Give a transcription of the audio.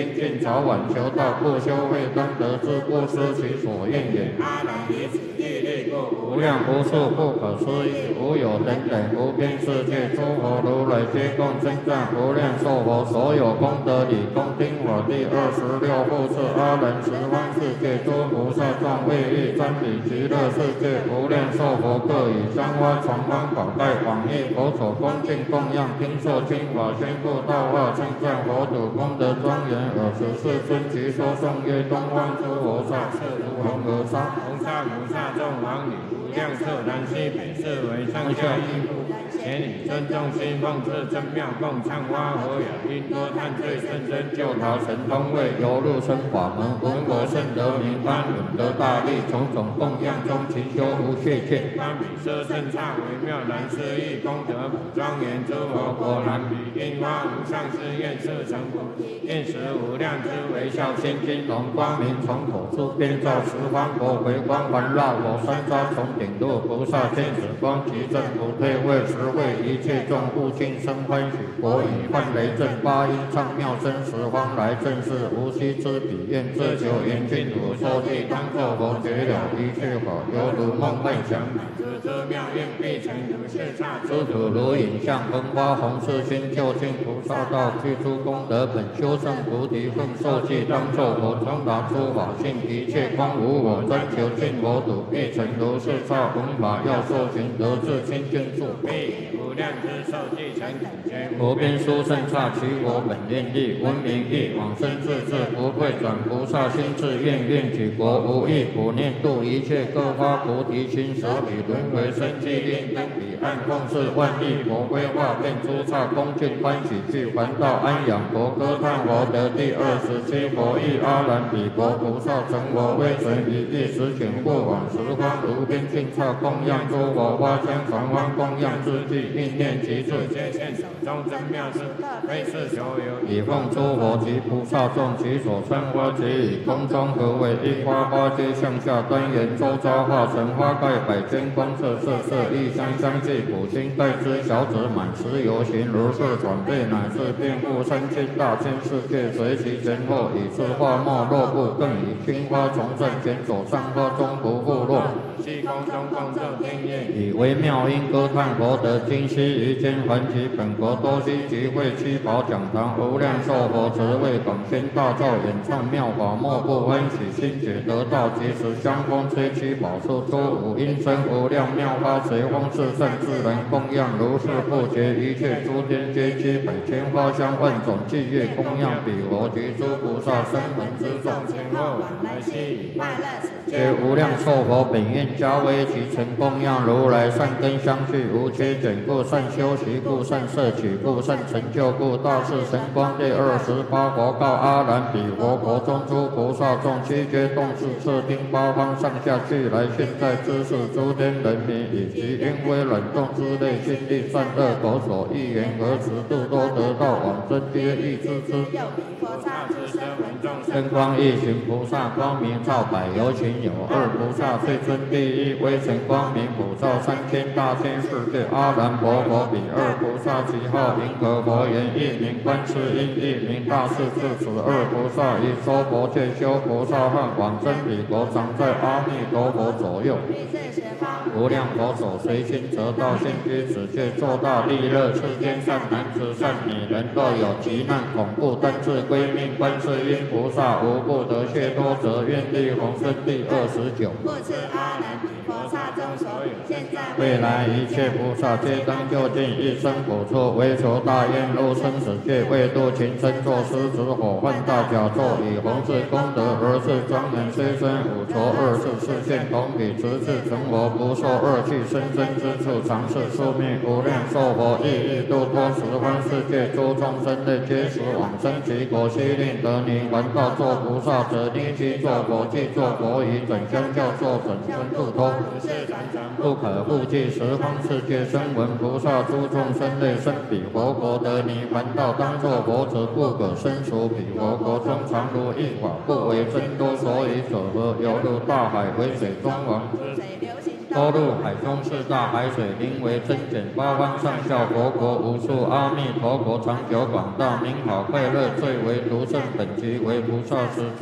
精进早晚求道，不修慧当得知，不失其所愿也。 阿难以此地利故无量无数不可思议，无有等等无边世界，诸佛如来皆共称赞无量寿佛所有功德理。恭听我第26复次阿难十方世界诸菩萨众为欲瞻礼极乐世界无量寿佛，各以香花传方宝盖广益佛所恭敬供养，听受经法宣布道化，称赞佛土功德庄严。24尊即说颂曰：东方诸菩萨是如恒河沙， 弘萨菩萨众王女无量寿南西北四维上下一部，前以尊重心奉持真妙共唱花和雅音多叹罪甚深救逃神通位， 游入生法门，闻我甚得名般，闻得大利，种种供养中勤修无懈怠。 观比舍甚刹微妙难思议，功德普庄严，诸佛果然比樱花无上誓愿色成佛，愿识无量之微笑千金龙光明从口出，遍照十方国，回光环绕我三匝从顶落，菩萨天使光齐正不退，为实为一切众护尽生欢喜。国语幻雷震，八音唱妙声，十方来正是无息之彼，愿自求严净土，受记当作佛，觉了一切法，犹如梦幻想。 这妙愿必成如是刹， 诸土如影像，风花红世熏，究竟菩萨道，具诸功德本，修正菩提分，受记当作佛，通达诸法性，一切空无我，专求净佛土，必成如是刹。闻法要受行，得至清净处， 必以无量之受记成等觉。 无边殊胜刹，其我本愿力，闻名义，往生自治，不退转。菩萨心志愿，愿举国无异，普念度一切，各发菩提心，舍彼轮回生机令，登彼岸奉事万亿佛规划，遍诸刹恭敬欢喜，具还道安养佛，歌叹佛得第27佛意。阿难彼国菩萨成佛威神，以一时请过往十方无边尽刹供养诸佛，花香传方供养之际，应念其处， 皆现手中真妙事，非是求有， 以奉诸佛及菩萨众，其所参花皆以空中合为一花，花皆向下端严，周遭化成花盖百千光色，色色异香相继，普心盖之小子满池游行，如是转变，乃至遍覆3000大千世界，随其前后，以是花没落不，更以青花重振，前所上花中不复落。 虚空中共奏天乐， 以微妙音歌叹佛得今昔于间还其本国多悉集会七宝讲堂，无量寿佛慈为广宣大造，演唱妙法，莫不欢喜心解得道，即时香风吹七宝树，出五音声无量妙法，随风四圣自然供养，如是不绝，一切诸天皆积百千花香万种伎乐供养彼佛及诸菩萨声闻之众， 前后往来悉以快乐此皆无量寿佛本愿加为其成供养如来善根相续，无缺减故，善修习故，善摄取故，善成就故，大士神光第28佛告阿难彼佛国中诸菩萨众，悉皆动视侧听八方上下俱来，现在知识诸天人民，以及因为冷冻之类，心力善恶口所欲言何时度多得道，往生皆欲知之。真光一行菩萨光明照百有情，有二菩萨最尊第一，微尘光明普照3000大千世界。阿难佛佛彼二菩萨其号银河佛言，一名观世音，一名大势至。此二菩萨以说佛戒修菩萨汉，往生彼国，常在阿弥陀佛左右。无量佛手随心得道，现居此界，作大利乐。世间善男子善女人，若有急难恐怖，但自归命观世音菩萨，无不得解脱者，愿力宏生第29。 故此阿难彼菩萨中所有现在未来一切菩萨皆当就近一生补处，为求大愿入生死界，为度群生作狮子火犯大甲座，以弘誓功德而是庄严，虽生五浊24世现同彼，直至成佛，不受恶趣生生之处，常是宿命。无量寿佛亦欲度脱十方世界诸众生类，皆时往生其国，悉令得泥还道作菩萨者，令其作佛，即作佛以准相教作准身度脱，不可复计十方世界声闻菩萨诸众生类，生彼佛国得泥还道，当作佛者，不可生属彼佛国中，常如一法，不为增多，所以者何？犹如大海为水中王。 水流行多入海中四大海水，名为真简，八方上下佛国无数。阿弥陀佛，长久广大，名好快乐，最为独胜，本集为菩萨师。